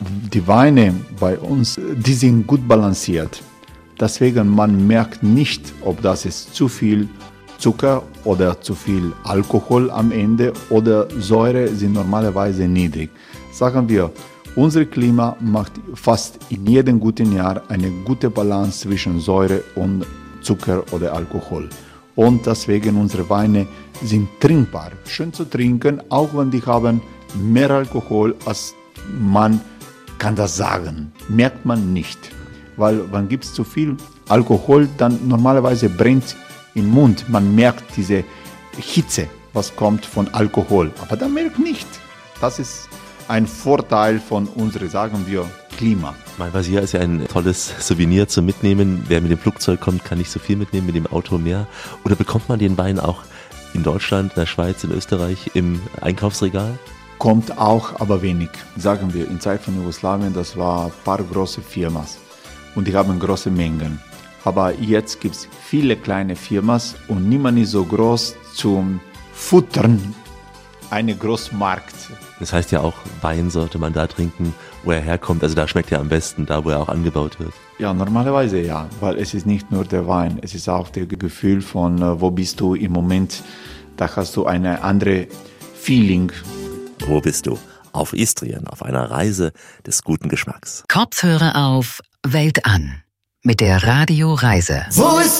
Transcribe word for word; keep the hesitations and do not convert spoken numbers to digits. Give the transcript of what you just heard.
die Weine bei uns, die sind gut balanciert. Deswegen man merkt nicht, ob das ist zu viel Zucker oder zu viel Alkohol am Ende oder Säure sind normalerweise niedrig. Sagen wir, unser Klima macht fast in jedem guten Jahr eine gute Balance zwischen Säure und Zucker oder Alkohol. Und deswegen unsere Weine sind trinkbar, schön zu trinken, auch wenn die haben mehr Alkohol, als man kann das sagen. Merkt man nicht, weil wenn gibt es zu viel Alkohol, dann normalerweise brennt im Mund. Man merkt diese Hitze, was kommt von Alkohol, aber man merkt nicht. Das ist ein Vorteil von unserem, sagen wir, Klima. Malvasia ist ja ein tolles Souvenir zum Mitnehmen. Wer mit dem Flugzeug kommt, kann nicht so viel mitnehmen, mit dem Auto mehr. Oder bekommt man den Wein auch in Deutschland, in der Schweiz, in Österreich im Einkaufsregal? Kommt auch, aber wenig. Sagen wir, in Zeit von Jugoslawien, das war ein paar große Firmen und die haben große Mengen. Aber jetzt gibt es viele kleine Firmen und niemand ist so groß zum Futtern, eine Großmarkt. Das heißt ja auch, Wein sollte man da trinken, wo er herkommt. Also da schmeckt er am besten, da wo er auch angebaut wird. Ja, normalerweise ja, weil es ist nicht nur der Wein, es ist auch das Gefühl von, wo bist du im Moment, da hast du eine andere Feeling. Wo bist du? Auf Istrien, auf einer Reise des guten Geschmacks. Kopfhörer auf, Welt an. Mit der Radio Reise. Wo ist